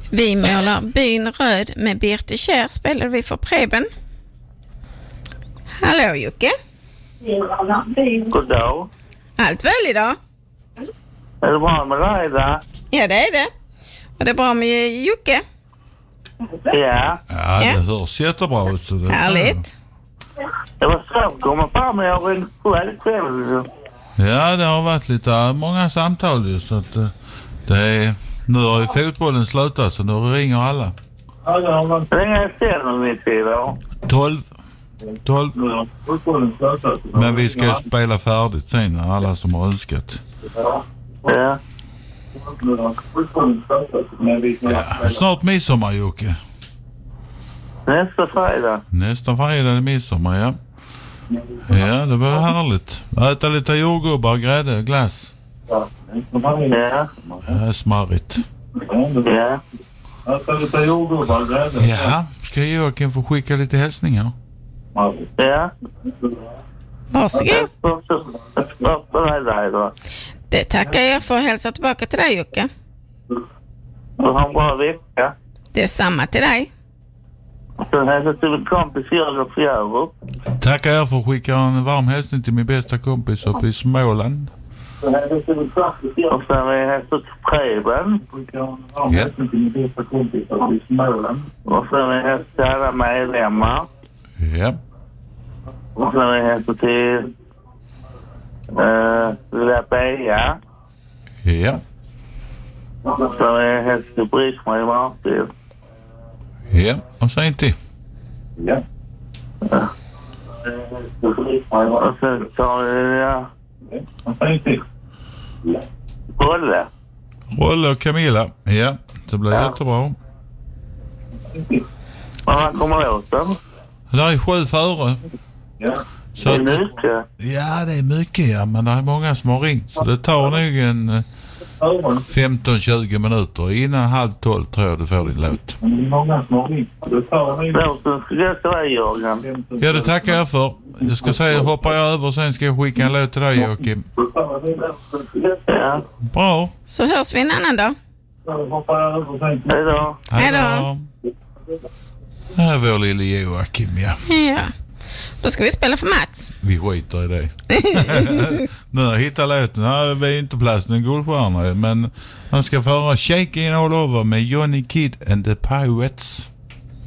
Vi målar byn röd med Birte Kjær spelar vi för Preben. Hallå Jocke. God dag. Allt väl idag? Är det bra med dig där? Ja, det är det. Och det är bra med Jocke. Ja. Ja, det hörs jättebra ut. Så det Härligt. Det var svårt att komma fram, men jag ringde själv. Ja, det har varit lite många samtal ju, så att det är... Nu har ju fotbollen slutat så nu ringer alla. Hur länge är det sedan min tid då? 12. Men vi ska spela färdigt sen, alla som har önskat. Ja. Ja, snart midsommar, Jocke. Nästa fredag. Nästa fredag är midsommar, ja. Ja, det var härligt. Äta lite jordgubbar, grädde, glass. Ja. Ja, smarrigt. Ja. Ja, ska Joakim få skicka lite hälsningar? Ja. Varsågod. Vad är det då? Det tackar jag för att hälsa tillbaka till dig Jocke. Du har en bra vecka. Det är samma till dig. Så hälsar till min kompis Jörgen Fjärup. Tackar jag för att skicka en varm hälsning till min bästa kompis uppe i Småland. Och sen vill jag hälsa till Preben. Och sen vill jag hälsa till alla medlemmar. Ja. Och sen vill jag hälsa till Lilla Bea. Ja. Och sen vill jag hälsa till Britt-Marie Martin. Ja, och sen till. Ja. Och sen tar vi Rolle och Camilla. Ja, det blir jättebra. Vad kommer åt den? Det är 7 före. Ja. Så det är mycket. Ja, det är mycket, ja. Men det är många som har ringt. Så det tar nog en 15-20 minuter. Innan 11:30 tror jag du får din låt. Många som har ringt. Låten ska jag till dig, Jörgen. Ja, det tackar jag för. Jag ska säga, hoppar jag över, sen ska jag skicka en låt till dig, Joakim. Ja. Bra. Så hörs vi en annan dag. Hej då. Hej då. Här är vår lille Joakim, ja. Ja. Då ska vi spela för Mats. Vi skiter i det. Nu har jag hittat låten. Här är vi inte plats med en guldstjärna. Men han ska föra Shaking All Over med Johnny Kidd and the Pirates.